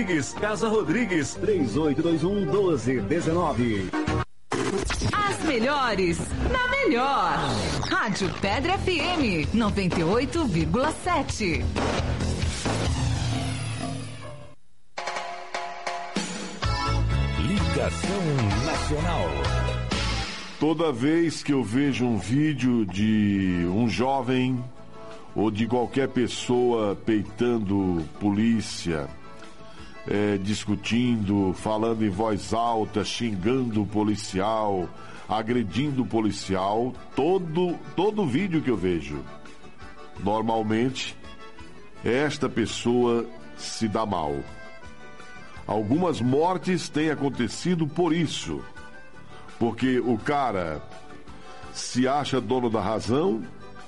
Rodrigues, Casa Rodrigues, 3821-1219. As melhores, na melhor. Rádio Pedra FM, 98,7. Ligação Nacional. Toda vez que eu vejo um vídeo de um jovem ou de qualquer pessoa peitando polícia, discutindo, falando em voz alta, xingando o policial, agredindo o policial, todo vídeo que eu vejo, normalmente, esta pessoa se dá mal. Algumas mortes têm acontecido por isso, porque o cara se acha dono da razão,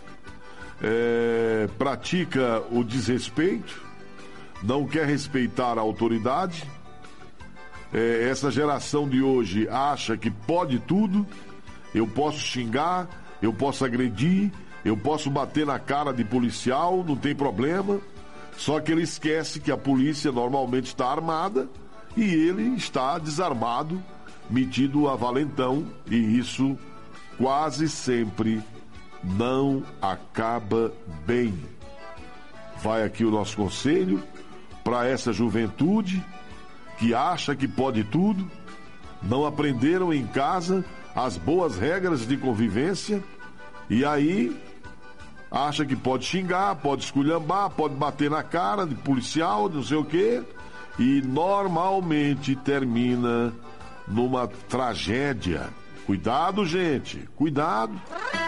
pratica o desrespeito, não quer respeitar a autoridade. Essa geração de hoje acha que pode tudo. Eu posso xingar, eu posso agredir, eu posso bater na cara de policial, não tem problema. Só que ele esquece que a polícia normalmente está armada e ele está desarmado, metido a valentão, e isso quase sempre não acaba bem. Vai aqui o nosso conselho para essa juventude que acha que pode tudo, não aprenderam em casa as boas regras de convivência e aí acha que pode xingar, pode esculhambar, pode bater na cara de policial, não sei o quê, e normalmente termina numa tragédia. Cuidado, gente, cuidado.